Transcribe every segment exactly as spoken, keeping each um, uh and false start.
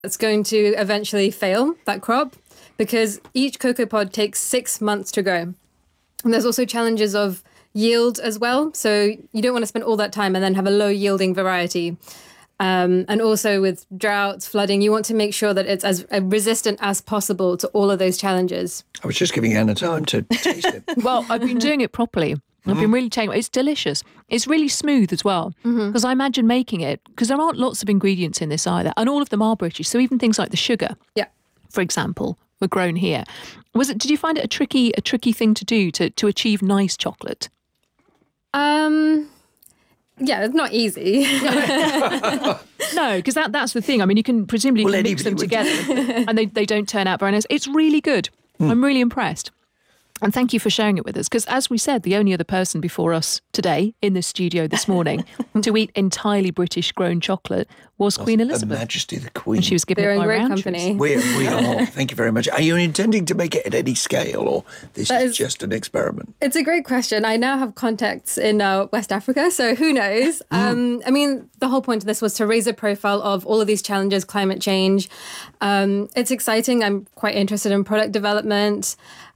It's going to eventually fail, that crop, because each cocoa pod takes six months to grow. And there's also challenges of yield as well. So you don't want to spend all that time and then have a low yielding variety. Um, and also with droughts, flooding, you want to make sure that it's as resistant as possible to all of those challenges. I was just giving Anna time to taste it. Well, I've been doing it properly. I've been really taking it. It's delicious. It's really smooth as well. Because mm-hmm. I imagine making it, because there aren't lots of ingredients in this either. And all of them are British. So even things like the sugar, yeah, for example, were grown here. Was it? Did you find it a tricky, a tricky thing to do to, to achieve nice chocolate? Um... Yeah, it's not easy. No, because that, that's the thing. I mean, you can presumably well, mix them together and they, they don't turn out very nice. It's really good. Mm. I'm really impressed. And thank you for sharing it with us. Because as we said, the only other person before us today in the studio this morning to eat entirely British grown chocolate was Queen Elizabeth. Her Majesty the Queen. And she was given They're it by in great Roundtrees. company. We, we are. Thank you very much. Are you intending to make it at any scale, or this that is is just an experiment? It's a great question. I now have contacts in uh, West Africa, so who knows? Mm. Um, I mean, the whole point of this was to raise a profile of all of these challenges, climate change. Um, it's exciting. I'm quite interested in product development.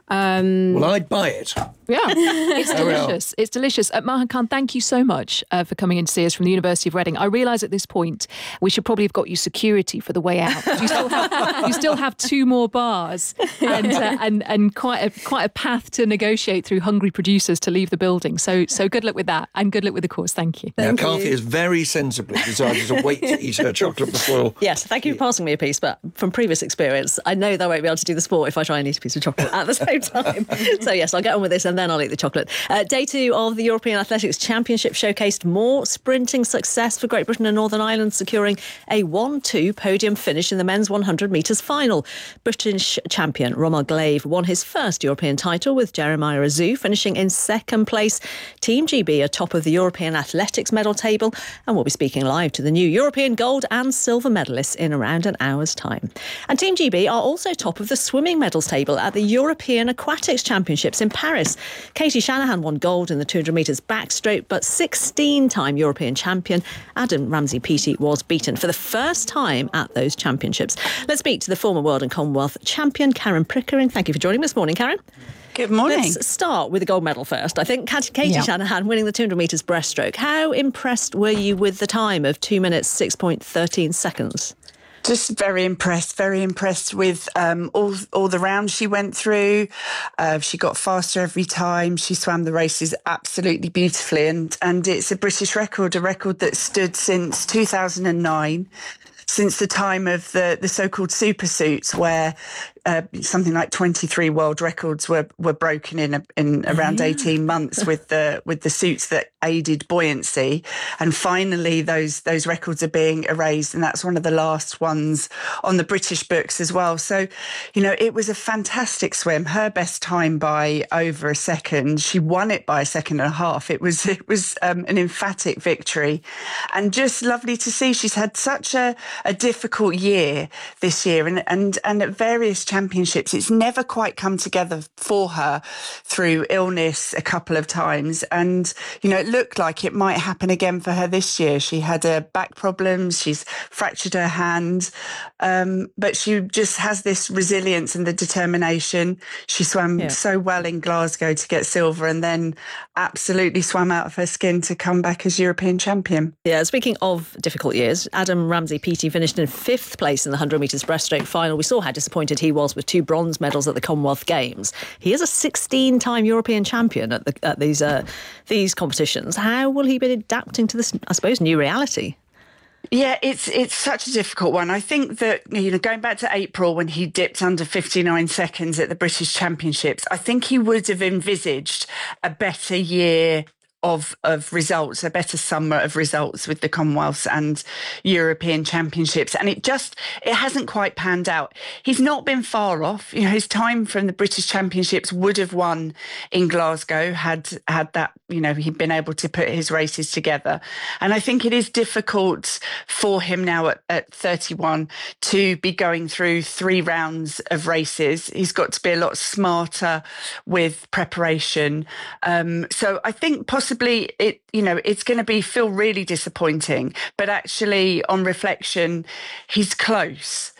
Um, well, I'd buy it. Yeah, it's delicious. It's delicious. Uh, Mahan Khan, thank you so much uh, for coming in to see us from the University of Reading. I realise at this point we should probably have got you security for the way out. You still have, you still have two more bars and uh, and and quite a quite a path to negotiate through hungry producers to leave the building. So so good luck with that, and good luck with the course. Thank you. Now, Thank Carthy you. has very sensibly decided to wait to eat her chocolate before. Yes, thank you for passing me a piece, but from previous experience, I know that I won't be able to do the sport if I try and eat a piece of chocolate at the same time. So yes, I'll get on with this and then I'll eat the chocolate. Uh, day two of the European Athletics Championship showcased more sprinting success for Great Britain and Northern Ireland, securing a one two podium finish in the men's one hundred metres final. British champion Romain Glaive won his first European title, with Jeremiah Azu finishing in second place. Team G B are top of the European Athletics medal table, and we'll be speaking live to the new European gold and silver medalists in around an hour's time. And Team G B are also top of the swimming medals table at the European Aquatics Championships in Paris. Katie Shanahan won gold in the two hundred metres backstroke, but sixteen-time European champion Adam Ramsey-Peaty was beaten for the first time at those championships. Let's speak to the former World and Commonwealth champion, Karen Pickering. Thank you for joining me this morning, Karen. Good morning. Let's start with the gold medal first. I think Katie yep. Shanahan winning the two hundred metres breaststroke. How impressed were you with the time of two minutes, six point one three seconds? Just very impressed, very impressed with um, all all the rounds she went through. Uh, she got faster every time. She swam the races absolutely beautifully. And, and it's a British record, a record that stood since two thousand nine, since the time of the, the so-called super suits, where uh, something like twenty-three world records were, were broken in a, in around yeah. eighteen months with the with the suits that aided buoyancy. And finally, those those records are being erased, and that's one of the last ones on the British books as well. So, you know, it was a fantastic swim. Her best time by over a second. She won it by a second and a half. It was it was um, an emphatic victory, and just lovely to see. She's had such a, a difficult year this year, and and and at various championships, it's never quite come together for her through illness a couple of times. And, you know, it looked like it might happen again for her this year. She had a back problems. She's fractured her hand. Um, but she just has this resilience and the determination. She swam yeah. so well in Glasgow to get silver, and then absolutely swam out of her skin to come back as European champion. Yeah, speaking of difficult years, Adam Ramsey-Peaty finished in fifth place in the one hundred metres breaststroke final. We saw how disappointed he was with two bronze medals at the Commonwealth Games. He is a sixteen-time European champion at, the, at these uh, these competitions. How will he be adapting to this, I suppose, new reality? Yeah, it's it's such a difficult one. I think that, you know, going back to April when he dipped under fifty-nine seconds at the British Championships, I think he would have envisaged a better year of of results, a better summer of results with the Commonwealths and European Championships. And it just, it hasn't quite panned out. He's not been far off. You know, his time from the British Championships would have won in Glasgow had, had that, you know, he'd been able to put his races together. And I think it is difficult for him now at, at thirty-one to be going through three rounds of races. He's got to be a lot smarter with preparation. Um, so I think possibly it, you know, it's going to be feel really disappointing, but actually on reflection, he's close.